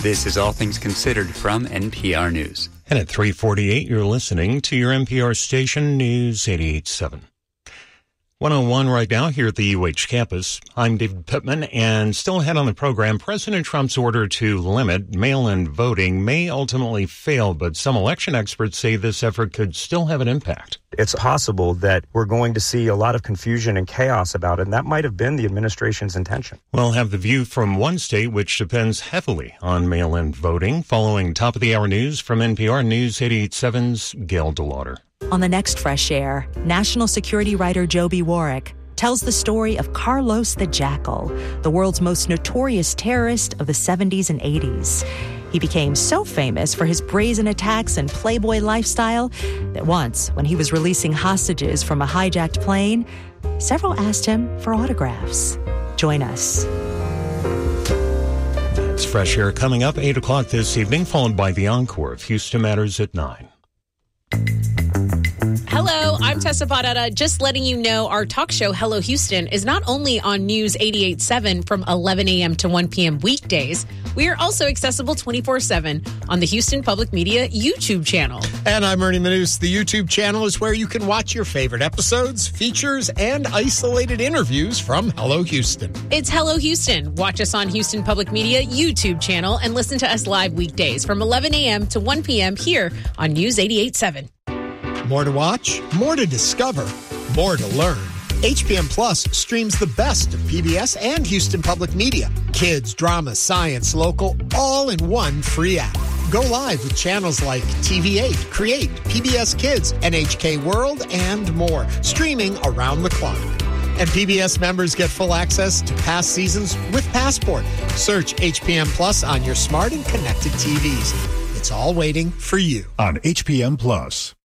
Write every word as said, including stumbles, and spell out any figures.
This is All Things Considered from N P R News. And at three forty-eight, you're listening to your N P R station, News eighty-eight point seven. one oh one right now here at the U H campus. I'm David Pittman, and still ahead on the program, President Trump's order to limit mail-in voting may ultimately fail, but some election experts say this effort could still have an impact. It's possible that we're going to see a lot of confusion and chaos about it, and that might have been the administration's intention. We'll have the view from one state which depends heavily on mail-in voting, following top-of-the-hour news from N P R News eighty-eight point seven's Gail DeLauder. On the next Fresh Air, national security writer Joby Warwick tells the story of Carlos the Jackal, the world's most notorious terrorist of the seventies and eighties. He became so famous for his brazen attacks and playboy lifestyle that once, when he was releasing hostages from a hijacked plane, several asked him for autographs. Join us. It's Fresh Air coming up eight o'clock this evening, followed by the encore of Houston Matters at nine. Hello, I'm Tessa Barrera. Just letting you know our talk show, Hello Houston, is not only on News eighty-eight point seven from eleven a.m. to one p.m. weekdays, we are also accessible twenty-four seven on the Houston Public Media YouTube channel. And I'm Ernie Manous. The YouTube channel is where you can watch your favorite episodes, features, and isolated interviews from Hello Houston. It's Hello Houston. Watch us on Houston Public Media YouTube channel and listen to us live weekdays from eleven a.m. to one p.m. here on News eighty-eight point seven. More to watch, more to discover, more to learn. H P M Plus streams the best of P B S and Houston Public Media. Kids, drama, science, local, all in one free app. Go live with channels like T V eight, Create, P B S Kids, N H K World, and more, streaming around the clock. And P B S members get full access to past seasons with Passport. Search H P M Plus on your smart and connected T Vs. It's all waiting for you. On H P M Plus.